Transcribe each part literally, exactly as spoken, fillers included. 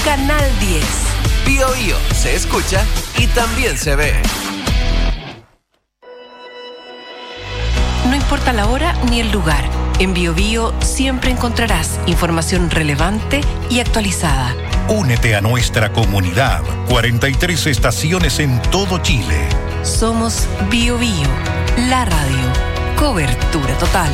Canal diez. Bio Bio se escucha y también se ve. No importa la hora ni el lugar, en Bio Bio siempre encontrarás información relevante y actualizada. Únete a nuestra comunidad. cuarenta y tres estaciones en todo Chile. Somos Bio Bio, la radio. Cobertura total.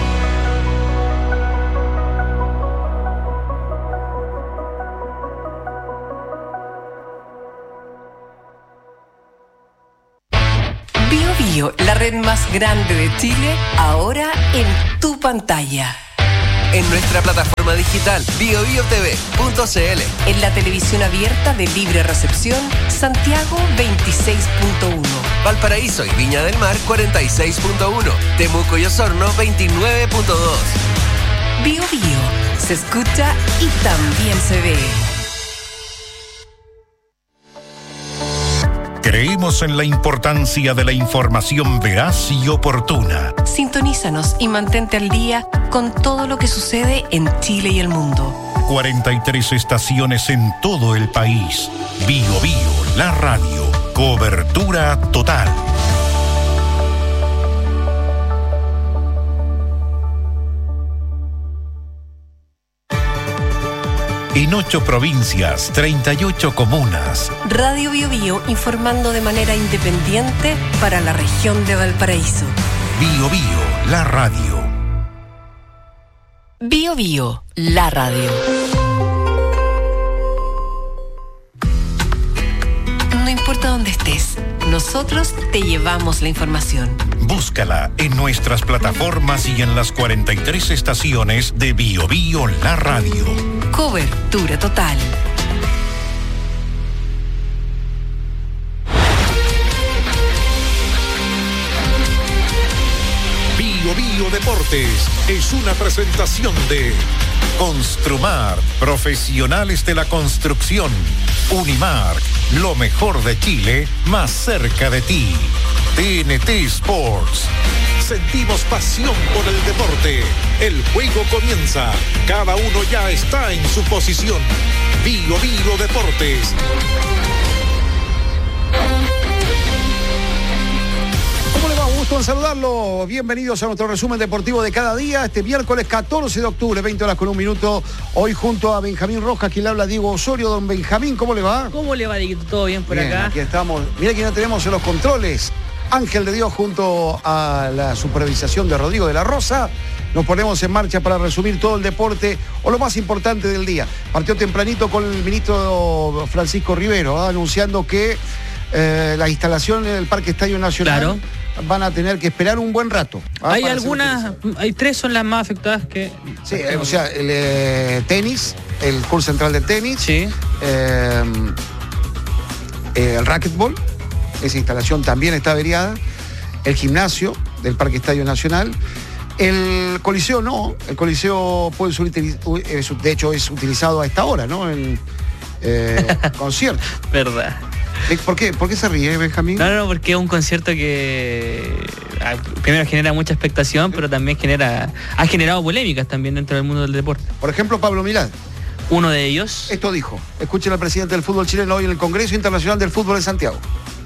Bio Bio, la red más grande de Chile, ahora en tu pantalla. En nuestra plataforma digital bio bio t v punto c l. En la televisión abierta de libre recepción, Santiago veintiséis punto uno. Valparaíso y Viña del Mar cuarenta y seis punto uno. Temuco y Osorno veintinueve punto dos. Bio Bio, se escucha y también se ve. Creemos en la importancia de la información veraz y oportuna. Sintonízanos y mantente al día con todo lo que sucede en Chile y el mundo. cuarenta y tres estaciones en todo el país. Bio Bio, la radio. Cobertura total. En ocho provincias, treinta y ocho comunas. Radio Bio Bio informando de manera independiente para la región de Valparaíso. Bio Bio, la radio. Bio Bio, la radio. No importa dónde estés, nosotros te llevamos la información. Búscala en nuestras plataformas y en las cuarenta y tres estaciones de Bio Bio, la radio. Cobertura total. Bio Bio Deportes es una presentación de Construmar, profesionales de la construcción. Unimark, lo mejor de Chile, más cerca de ti. T N T Sports. Sentimos pasión por el deporte. El juego comienza. Cada uno ya está en su posición. Bio Bio Deportes. ¿Cómo le va? Un gusto en saludarlo. Bienvenidos a nuestro resumen deportivo de cada día. Este miércoles catorce de octubre, veinte horas con un minuto. Hoy junto a Benjamín Rojas, quien le habla Diego Osorio. Don Benjamín, ¿cómo le va? ¿Cómo le va, Dieguito? ¿Todo bien por bien, acá? Aquí estamos. Mira quién tenemos en los controles. Ángel de Dios junto a la supervisación de Rodrigo de la Rosa. Nos ponemos en marcha para resumir todo el deporte o lo más importante del día. Partió tempranito con el ministro Francisco Rivero, ¿eh? anunciando que eh, la instalación en el Parque Estadio Nacional Claro. van a tener que esperar un buen rato. ¿eh? Hay para algunas, hay tres son las más afectadas que... Sí, eh, o sea, el eh, tenis, el curso central de tenis, Sí. eh, eh, el racquetball, esa instalación también está averiada, el gimnasio del Parque Estadio Nacional, el coliseo no, el coliseo puede ser utiliz- de hecho es utilizado a esta hora, ¿no? En eh, concierto. Verdad. ¿Por qué? ¿Por qué se ríe, Benjamín? No, no, porque es un concierto que ah, primero genera mucha expectación, pero también genera ha generado polémicas también dentro del mundo del deporte. Por ejemplo, Pablo Milad. Uno de ellos... Esto dijo. Escuchen al presidente del fútbol chileno hoy en el Congreso Internacional del Fútbol de Santiago.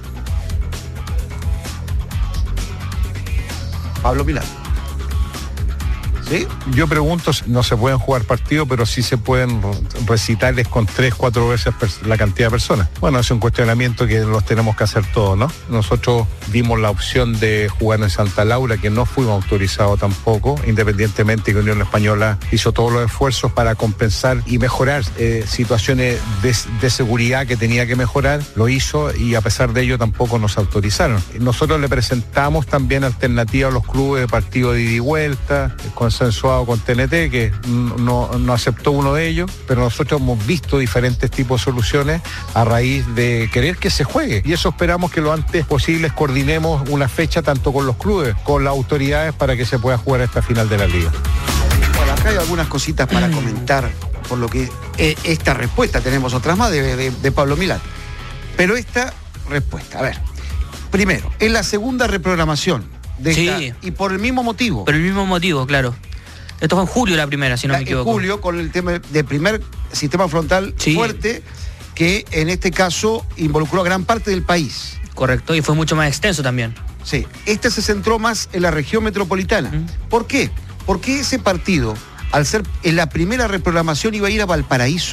Pablo Milad. ¿Sí? Yo pregunto, no se pueden jugar partidos, pero sí se pueden recitales con tres, cuatro veces la cantidad de personas. Bueno, es un cuestionamiento que los tenemos que hacer todos, ¿no? Nosotros dimos la opción de jugar en Santa Laura, que no fuimos autorizados tampoco, independientemente que Unión Española hizo todos los esfuerzos para compensar y mejorar eh, situaciones de, de seguridad que tenía que mejorar, lo hizo y a pesar de ello tampoco nos autorizaron. Nosotros le presentamos también alternativas a los clubes de partido de ida y vuelta, con consensuado con T N T, que no, no aceptó uno de ellos, pero nosotros hemos visto diferentes tipos de soluciones a raíz de querer que se juegue, y eso esperamos que lo antes posible coordinemos una fecha tanto con los clubes, con las autoridades, para que se pueda jugar esta final de la liga. Bueno, acá hay algunas cositas para comentar, por lo que eh, esta respuesta, tenemos otras más de, de, de Pablo Milad, pero esta respuesta, a ver, primero, es la segunda reprogramación de Sí. esta, y por el mismo motivo. Por el mismo motivo, claro. Esto fue en julio la primera, si no La- me equivoco. En julio, con el tema de primer sistema frontal Sí. fuerte que en este caso involucró a gran parte del país. Correcto, y fue mucho más extenso también. Sí, este se centró más en la región metropolitana. Mm. ¿Por qué? Porque ese partido, al ser en la primera reprogramación, iba a ir a Valparaíso.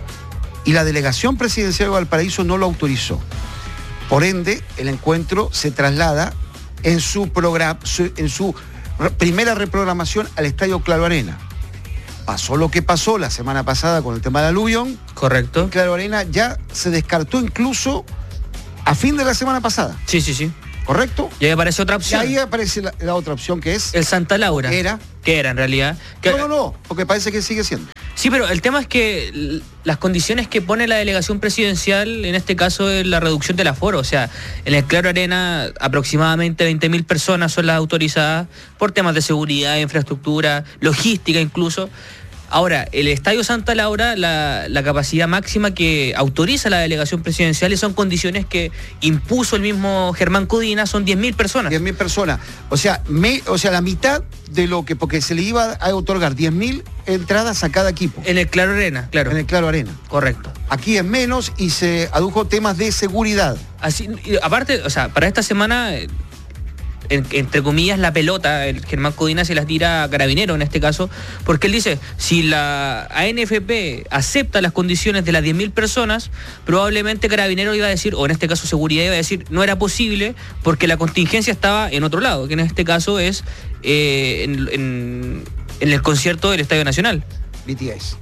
Y la delegación presidencial de Valparaíso no lo autorizó. Por ende, el encuentro se traslada en su, programa, su, en su re- primera reprogramación al Estadio Claro Arena. Pasó lo que pasó la semana pasada con el tema del aluvión. Correcto. Claro Arena ya se descartó incluso a fin de la semana pasada. Sí, sí, sí. ¿Correcto? Y ahí aparece otra Y opción. ahí aparece la, la otra opción que es... El Santa Laura. ¿Qué era? ¿Qué era en realidad? Que- No, no, no, porque parece que sigue siendo. Sí, pero el tema es que l- las condiciones que pone la delegación presidencial, en este caso, es la reducción del aforo. O sea, en el Claro Arena aproximadamente veinte mil personas son las autorizadas por temas de seguridad, infraestructura, logística incluso. Ahora, el Estadio Santa Laura, la, la capacidad máxima que autoriza la delegación presidencial y son condiciones que impuso el mismo Germán Codina, son diez mil personas. diez mil personas. O sea, me, o sea, la mitad de lo que, porque se le iba a otorgar diez mil entradas a cada equipo. En el Claro Arena, claro. En el Claro Arena. Correcto. Aquí es menos y se adujo temas de seguridad. Así, y aparte, o sea, para esta semana, eh, en- entre comillas, la pelota, el Germán Codina se las tira a Carabinero en este caso, porque él dice, si la A N F P acepta las condiciones de las diez mil personas, probablemente Carabinero iba a decir, o en este caso Seguridad iba a decir, no era posible porque la contingencia estaba en otro lado, que en este caso es eh, en, en- en el concierto del Estadio Nacional. B T S.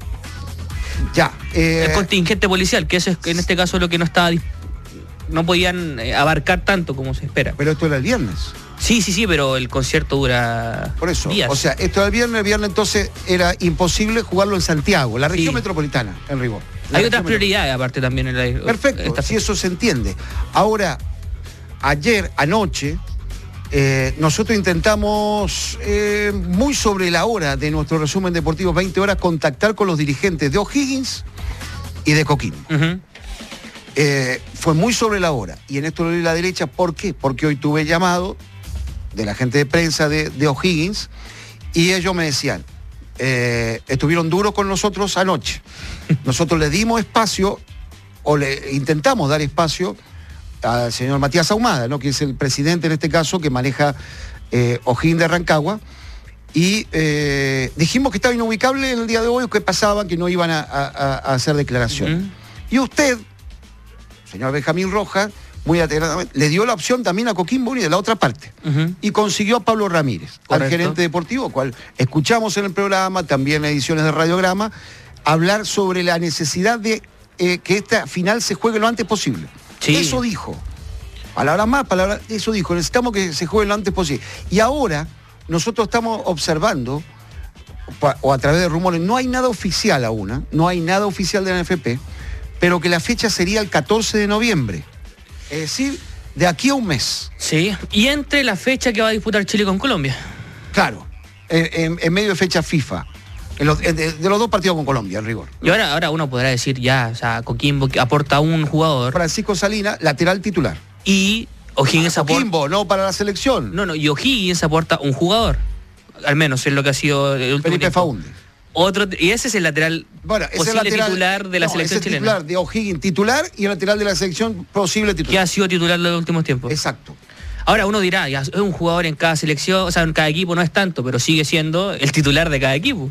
Ya. eh, El contingente policial, que eso es en este caso lo que no estaba dis- no podían eh, abarcar tanto como se espera. pero esto era el viernes. Sí, sí, sí, pero el concierto dura Por eso. días. O sea, esto era el viernes, el viernes entonces era imposible jugarlo en Santiago, la región Sí. metropolitana, en rigor. La hay región otras metropolitana. prioridades aparte también en la Perfecto, esta- si eso se entiende. Ahora, ayer, anoche, eh, nosotros intentamos, eh, muy sobre la hora de nuestro resumen deportivo, veinte horas, contactar con los dirigentes de O'Higgins y de Coquimbo. Ujú. Eh, fue muy sobre la hora. Y en esto lo doy la derecha, ¿por qué? Porque hoy tuve llamado de la gente de prensa de, de O'Higgins y ellos me decían, eh, estuvieron duros con nosotros anoche. Nosotros le dimos espacio, o le intentamos dar espacio al señor Matías Ahumada, ¿no? Que es el presidente en este caso, que maneja eh, O'Higgins de Rancagua, y eh, dijimos que estaba inubicable en el día de hoy, que pasaba, que no iban a, a- a hacer declaración. Ujú. Y usted, señor Benjamín Rojas, muy atentamente, le dio la opción también a Coquimbo y de la otra parte. Ujú. Y consiguió a Pablo Ramírez, al Correcto. gerente deportivo, cual escuchamos en el programa, también en ediciones de Radiograma, hablar sobre la necesidad de eh, que esta final se juegue lo antes posible. Sí. Eso dijo. Palabras más, palabras, eso dijo. Necesitamos que se juegue lo antes posible. Y ahora nosotros estamos observando, pa- o a través de rumores, no hay nada oficial aún, ¿eh? No hay nada oficial de la N F P, pero que la fecha sería el catorce de noviembre. Es decir, de aquí a un mes. Sí, y entre la fecha que va a disputar Chile con Colombia. Claro, en, en- en medio de fecha FIFA. En los- de, de los dos partidos con Colombia, en rigor. Y ahora, ahora uno podrá decir ya, o sea, Coquimbo que aporta un jugador Francisco Salinas, lateral titular. y O'Higgins aporta. Coquimbo, no para la selección. No, no, y O'Higgins aporta un jugador. Al menos es lo que ha sido el último Felipe tiempo. Faúndez. Otro, y ese es el lateral Bueno, ese posible lateral, titular de la no, selección ese chilena. titular de O'Higgins, titular, y el lateral de la selección posible Que titular. ha sido titular de los últimos tiempos. Exacto. Ahora uno dirá, ya es un jugador en cada selección, o sea, en cada equipo no es tanto, pero sigue siendo el titular de cada equipo.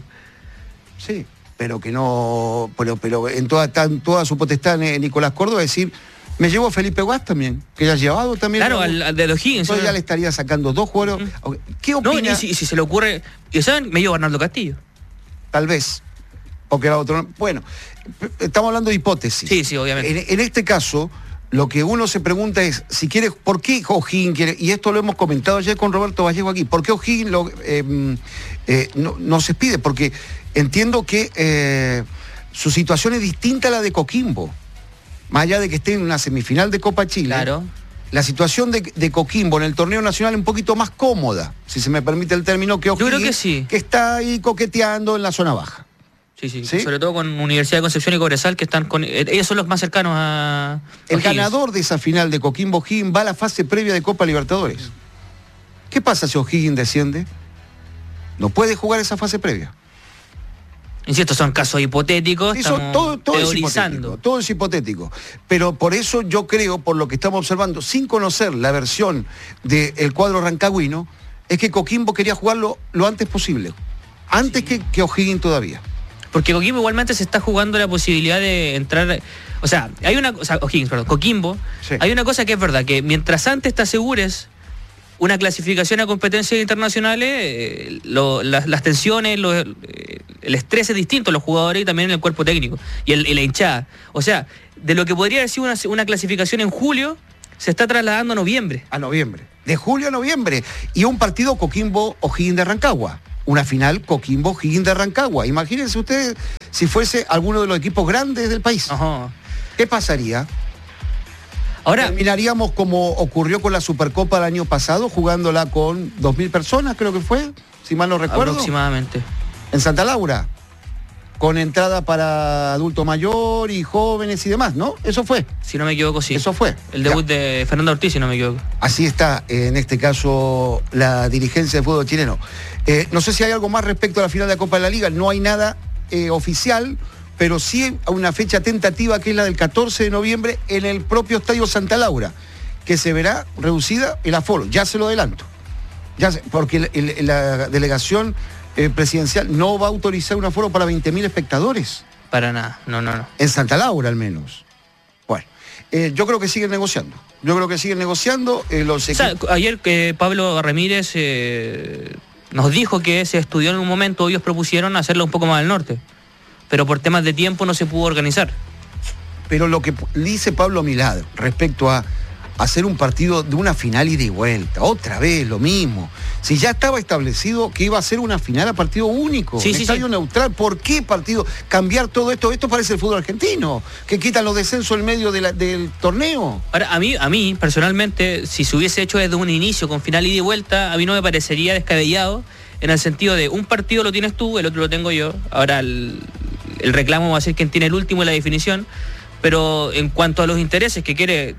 Sí, pero que no, pero, pero en toda, está en toda su potestad eh, Nicolás Córdoba decir, me llevo a Felipe Guas también, que ya ha llevado también. Claro, ¿no? al, al de los Higgins. Entonces ¿no? ya le estaría sacando dos jugadores. ¿Qué No, opina? y si, y si se le ocurre, y saben, me llevo a Bernardo Castillo. Tal vez. Porque era otro. Bueno, estamos hablando de hipótesis. Sí, sí, obviamente. En, en este caso, lo que uno se pregunta es, si quiere, ¿por qué O'Higgins quiere? Y esto lo hemos comentado ayer con Roberto Vallejo aquí. ¿Por qué O'Higgins lo, eh, eh, no, no se pide? Porque entiendo que eh, su situación es distinta a la de Coquimbo. Más allá de que esté en una semifinal de Copa Chile. Claro. La situación de, de Coquimbo en el torneo nacional es un poquito más cómoda, si se me permite el término, que O'Higgins, creo que sí. que está ahí coqueteando en la zona baja. Sí, sí, ¿Sí? sobre todo con Universidad de Concepción y Cobresal, que están con. eh, Ellos son los más cercanos a. El O'Higgins. ganador de esa final de Coquimbo O'Higgins va a la fase previa de Copa Libertadores. ¿Qué pasa si O'Higgins desciende? No puede jugar esa fase previa. Insisto, son casos hipotéticos, Eso, estamos todo, todo es teorizando. hipotético, todo es hipotético. Pero por eso yo creo, por lo que estamos observando, sin conocer la versión del cuadro rancagüino, es que Coquimbo quería jugarlo lo antes posible. Antes que, que O'Higgins todavía. Porque Coquimbo igualmente se está jugando la posibilidad de entrar. O sea, hay una cosa. O'Higgins, perdón, Coquimbo. Sí. Hay una cosa que es verdad, que mientras antes te asegures una clasificación a competencias internacionales, eh, lo, las, las tensiones, lo, eh, el estrés es distinto en los jugadores y también en el cuerpo técnico y, el, y la hinchada. O sea, de lo que podría haber sido una, una clasificación en julio, se está trasladando a noviembre. A noviembre. De julio a noviembre. Y un partido Coquimbo-O'Higgins de Rancagua. Una final Coquimbo-O'Higgins de Rancagua. Imagínense ustedes si fuese alguno de los equipos grandes del país. Ajá. ¿Qué pasaría? Ahora, Terminaríamos como ocurrió con la Supercopa del año pasado, jugándola con dos mil personas, creo que fue, si mal no recuerdo. aproximadamente. En Santa Laura, con entrada para adulto mayor y jóvenes y demás, ¿no? Eso fue. Si no me equivoco, sí. Eso fue. El debut ya. de Fernando Ortiz, si no me equivoco. Así está, en este caso, la dirigencia del fútbol chileno. Eh, no sé si hay algo más respecto a la final de la Copa de la Liga. No hay nada eh, oficial, pero sí una fecha tentativa que es la del catorce de noviembre en el propio Estadio Santa Laura, que se verá reducida el aforo. Ya se lo adelanto. Ya se, porque el, el, la delegación eh, presidencial no va a autorizar un aforo para veinte mil espectadores. Para nada, no, no, no. En Santa Laura al menos. Bueno, eh, yo creo que siguen negociando. Yo creo que siguen negociando eh, los o sea, ayer que eh, Pablo Ramírez eh, nos dijo que se estudió en un momento, ellos propusieron hacerlo un poco más al norte, pero por temas de tiempo no se pudo organizar. Pero lo que dice Pablo Milad respecto a hacer un partido de una final ida y vuelta, otra vez lo mismo. Si ya estaba establecido que iba a ser una final a partido único, sí, en sí, estadio sí. neutral, ¿por qué partido? Cambiar todo esto, esto parece el fútbol argentino, que quitan los descensos en medio de la, del torneo. Ahora, a mí, a mí, personalmente, si se hubiese hecho desde un inicio con final ida y vuelta, a mí no me parecería descabellado, en el sentido de un partido lo tienes tú, el otro lo tengo yo. Ahora el, el reclamo va a ser quien tiene el último en la definición, pero en cuanto a los intereses que quiere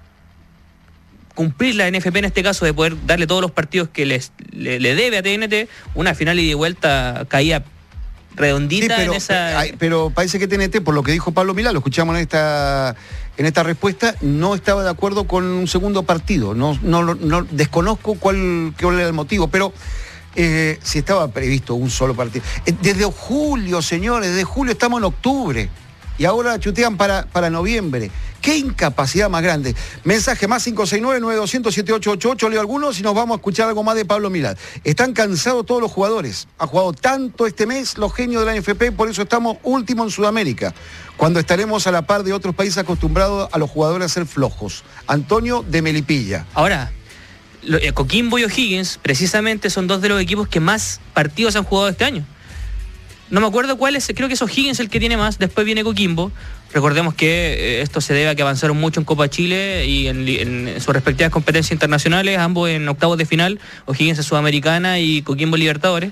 cumplir la N F P en este caso, de poder darle todos los partidos que les, le, le debe a T N T, una final ida y vuelta caía redondita. Sí, pero, en esa... hay, pero parece que T N T, por lo que dijo Pablo Milá, lo escuchamos en esta en esta respuesta, no estaba de acuerdo con un segundo partido. No, no, no desconozco cuál, cuál era el motivo, pero eh, si estaba previsto un solo partido. Eh, desde julio, señores, desde julio estamos en octubre. Y ahora chutean para, para noviembre. ¡Qué incapacidad más grande! Mensaje más cinco seis nueve, nueve dos cero, siete ocho ocho ocho. Leo algunos y nos vamos a escuchar algo más de Pablo Milad. Están cansados todos los jugadores. Ha jugado tanto este mes los genios de la N F P, por eso estamos último en Sudamérica, cuando estaremos a la par de otros países acostumbrados a los jugadores a ser flojos. Antonio de Melipilla. Ahora, lo, eh, Coquimbo y O'Higgins precisamente son dos de los equipos que más partidos han jugado este año. No me acuerdo cuál es, creo que es O'Higgins el que tiene más, después viene Coquimbo. Recordemos que eh, esto se debe a que avanzaron mucho en Copa Chile y en, en sus respectivas competencias internacionales, ambos en octavos de final, O'Higgins en Sudamericana y Coquimbo Libertadores.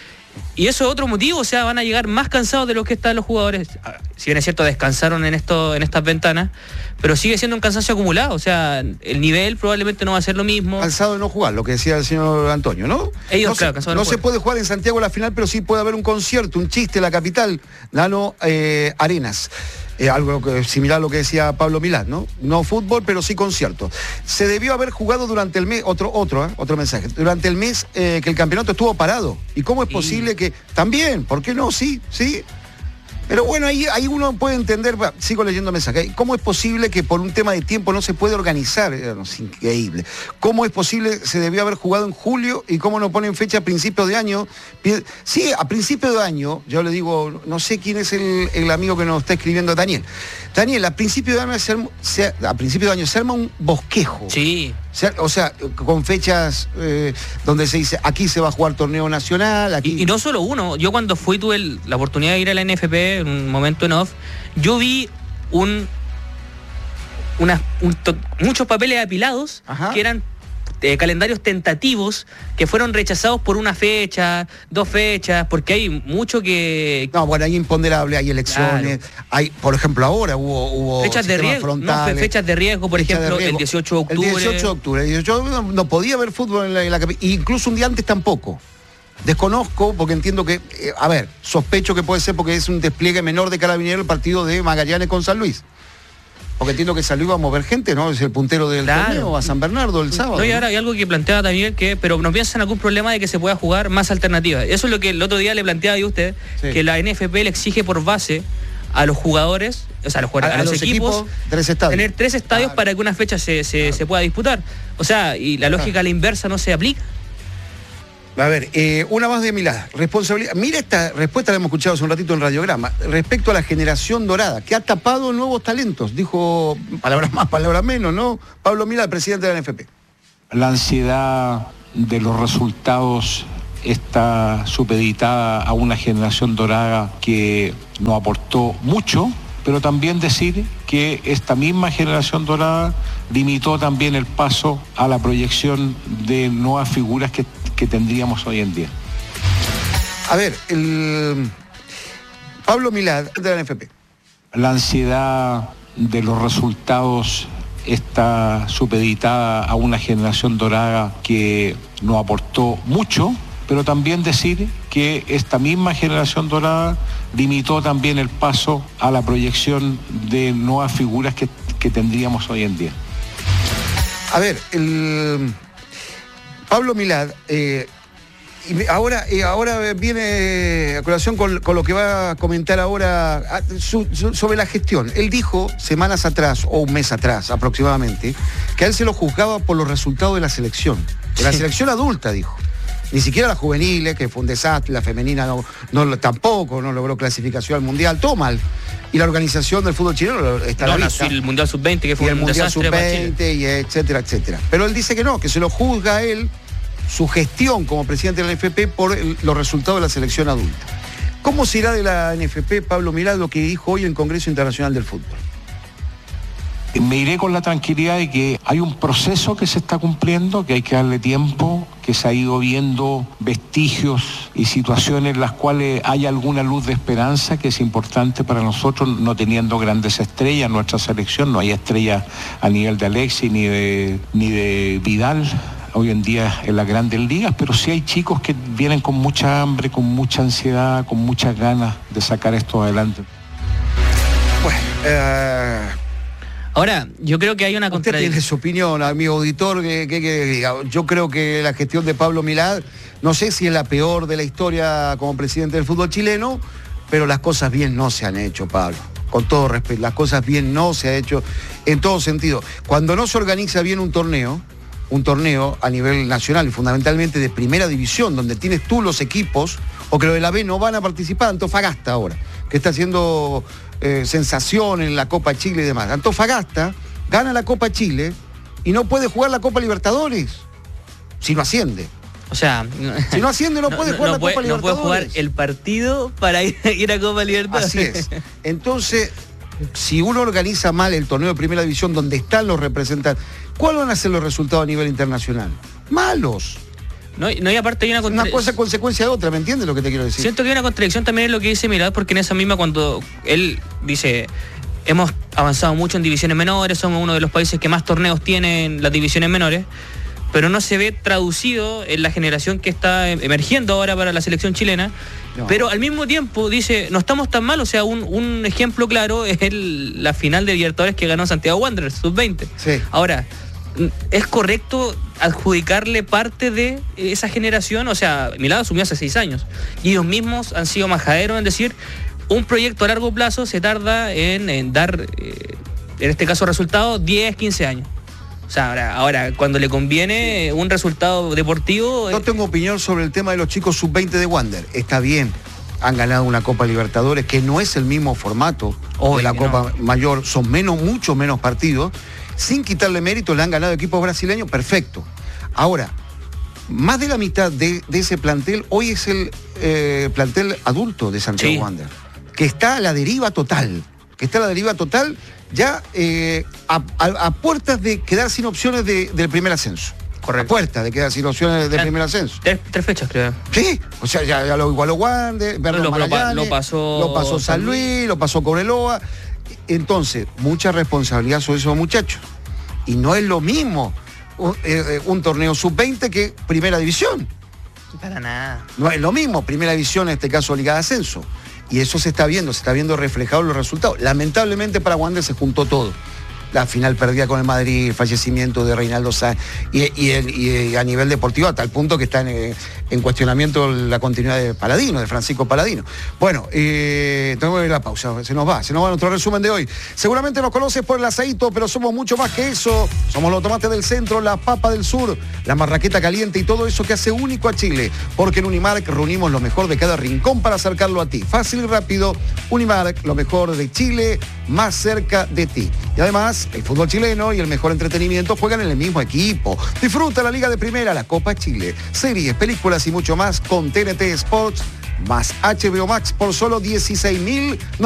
Y eso es otro motivo, o sea, van a llegar más cansados de lo que están los jugadores. Si bien es cierto, descansaron en esto, en estas ventanas, pero sigue siendo un cansancio acumulado, o sea, el nivel probablemente no va a ser lo mismo. Cansado de no jugar, lo que decía el señor Antonio, ¿no? Ellos, no claro, se, cansados de no no se jugar. puede jugar en Santiago la final, pero sí puede haber un concierto, un chiste en la capital, Nano eh, Arenas. Eh, algo que, similar a lo que decía Pablo Milán, ¿no? No fútbol, pero sí concierto. Se debió haber jugado durante el mes, otro, otro, ¿eh? otro mensaje, durante el mes eh, que el campeonato estuvo parado. ¿Y cómo es y... posible que también? ¿Por qué no? Sí, sí. Pero bueno, ahí, ahí uno puede entender, sigo leyendo mensajes, ¿cómo es posible que por un tema de tiempo no se puede organizar? Es increíble. ¿Cómo es posible se debió haber jugado en julio y cómo no ponen fecha a principios de año? Sí, a principios de año, yo le digo, no sé quién es el, el amigo que nos está escribiendo, Daniel. Daniel, a principios de año se arma, se, a principio de año se arma un bosquejo. Sí. O sea, con fechas eh, donde se dice, aquí se va a jugar torneo nacional, aquí... Y, y no solo uno, yo cuando fui tuve el, la oportunidad de ir a la N F P en un momento en off, yo vi un, una, un to, muchos papeles apilados. Ajá. Que eran eh, calendarios tentativos que fueron rechazados por una fecha, dos fechas, porque hay mucho que... No, bueno, hay imponderable, hay elecciones, claro. Hay, por ejemplo, ahora hubo... hubo fechas de riesgo, no, fechas de riesgo, por fecha ejemplo, riesgo. el dieciocho de octubre. El dieciocho de octubre, yo no, no podía ver fútbol en la, en la capital, incluso un día antes tampoco. Desconozco, porque entiendo que, eh, a ver, sospecho que puede ser porque es un despliegue menor de Carabineros el partido de Magallanes con San Luis. Porque entiendo que San Luis va a mover gente, ¿no? Es el puntero del Claro. torneo, a San Bernardo el sábado. No, y ahora hay algo que planteaba también, que, pero no piensa en algún problema de que se pueda jugar más alternativas. Eso es lo que el otro día le planteaba yo a usted, Sí. que la N F P le exige por base a los jugadores, o sea, a los, jugadores, A- a a los, los equipos, equipos, tres estadios. tener tres estadios Claro. para que una fecha se, se, se pueda disputar. O sea, y la lógica a la inversa no se aplica. A ver, eh, una más de Milad. Responsabilidad. Mira esta respuesta, la hemos escuchado hace un ratito en Radiograma. Respecto a la generación dorada, que ha tapado nuevos talentos. Dijo palabras más, palabras menos, ¿no? Pablo Milad, presidente de la N F P. La ansiedad de los resultados está supeditada a una generación dorada que nos aportó mucho, pero también decir que esta misma generación dorada limitó también el paso a la proyección de nuevas figuras que, que tendríamos hoy en día. A ver, el Pablo Milad, de la N F P. La ansiedad de los resultados está supeditada a una generación dorada que nos aportó mucho, pero también decir que esta misma generación dorada limitó también el paso a la proyección de nuevas figuras que, que tendríamos hoy en día. A ver, el Pablo Milad, eh, y ahora, eh, ahora viene a colación con, con lo que va a comentar ahora a, su, su, sobre la gestión. Él dijo semanas atrás, o un mes atrás aproximadamente, que a él se lo juzgaba por los resultados de la selección. De la Sí. selección adulta, dijo. Ni siquiera la juvenil, que fue un desastre, la femenina no, no, tampoco no logró clasificación al Mundial, todo mal. Y la organización del fútbol chileno está a No, la la- vista. el Mundial sub veinte, que Y fue el un Mundial desastre para Chile. sub veinte, y etcétera, etcétera. Pero él dice que no, que se lo juzga a él, su gestión como presidente de la N F P, por el- los resultados de la selección adulta. ¿Cómo se irá de la N F P, Pablo Milad, lo que dijo hoy en el Congreso Internacional del Fútbol? Me iré con la tranquilidad de que hay un proceso que se está cumpliendo, que hay que darle tiempo, que se ha ido viendo vestigios y situaciones en las cuales hay alguna luz de esperanza, que es importante para nosotros, no teniendo grandes estrellas en nuestra selección. No hay estrellas a nivel de Alexis ni de, ni de Vidal hoy en día en las grandes ligas, pero sí hay chicos que vienen con mucha hambre, con mucha ansiedad, con muchas ganas de sacar esto adelante. Bueno, eh, Ahora, yo creo que hay una usted contradicción. tiene su opinión, amigo auditor, que, que, que diga. Yo creo que la gestión de Pablo Milad, no sé si es la peor de la historia como presidente del fútbol chileno, pero las cosas bien no se han hecho, Pablo. Con todo respeto, las cosas bien no se han hecho en todo sentido. Cuando no se organiza bien un torneo, un torneo a nivel nacional y fundamentalmente de primera división, donde tienes tú los equipos, o que los de la B no van a participar, Antofagasta ahora, que está haciendo eh, sensación en la Copa Chile y demás. Antofagasta gana la Copa Chile y no puede jugar la Copa Libertadores si no asciende. O sea, Si no asciende no puede jugar la puede, Copa no puede Libertadores. jugar el partido para ir, ir a Copa Libertadores. Así es. Entonces, si uno organiza mal el torneo de primera división donde están los representantes, ¿cuáles van a ser los resultados a nivel internacional? Malos. No, no, y aparte hay una Una contradicción. cosa es consecuencia de otra, ¿me entiendes lo que te quiero decir? Siento que hay una contradicción también en lo que dice Milad, porque en esa misma, cuando él dice, hemos avanzado mucho en divisiones menores, somos uno de los países que más torneos tienen las divisiones menores, pero no se ve traducido en la generación que está emergiendo ahora para la selección chilena. No. Pero al mismo tiempo dice, no estamos tan mal. O sea, un, un ejemplo claro es el- la final de Libertadores que ganó Santiago Wanderers, sub veinte. Sí. Ahora, ¿es correcto adjudicarle parte de esa generación? O sea, Milad asumió hace seis años y ellos mismos han sido majaderos en decir, un proyecto a largo plazo se tarda en, en dar, eh, en este caso, resultados diez, quince años. O sea, ahora, ahora cuando le conviene un resultado deportivo... No eh, tengo opinión sobre el tema de los chicos sub veinte de Wander. Está bien, han ganado una Copa Libertadores, que no es el mismo formato Obvio de la que Copa Mayor, son menos, mucho menos partidos. Sin quitarle mérito, le han ganado equipos brasileños, perfecto. Ahora, más de la mitad de, de ese plantel hoy es el eh, plantel adulto de Santiago Sí. Wander, que está a la deriva total, que está a la deriva total ya eh, a, a- a puertas de quedar sin opciones de- del primer ascenso. Correcto. A puertas de quedar sin opciones del Claro. primer ascenso. tres, tres fechas, creo. Sí, o sea, ya, ya lo igualó Wander, perdón, Lo- lo pa- Magallanes, lo pasó lo pasó San San Luis, lo pasó Cobreloa. Entonces, mucha responsabilidad sobre esos muchachos. Y no es lo mismo un, eh, un torneo sub veinte que primera división. Para nada. No es lo mismo, primera división, en este caso Liga de Ascenso. Y eso se está viendo, se está viendo reflejado en los resultados. Lamentablemente para Wander se juntó todo. La final perdida con el Madrid, el fallecimiento de Reinaldo Sáenz, y, y, el, y a nivel deportivo hasta el punto que está en, en cuestionamiento la continuidad de Paladino, de Francisco Paladino. Bueno, eh, tenemos que ir a la pausa, se nos va, se nos va nuestro resumen de hoy. Seguramente nos conoces por el asadito, pero somos mucho más que eso. Somos los tomates del centro, la papa del sur, la marraqueta caliente y todo eso que hace único a Chile. Porque en Unimark reunimos lo mejor de cada rincón para acercarlo a ti. Fácil y rápido, Unimark, lo mejor de Chile, más cerca de ti. Y además, el fútbol chileno y el mejor entretenimiento juegan en el mismo equipo. Disfruta la Liga de Primera, la Copa Chile, series, películas y mucho más con T N T Sports más H B O Max por solo dieciséis mil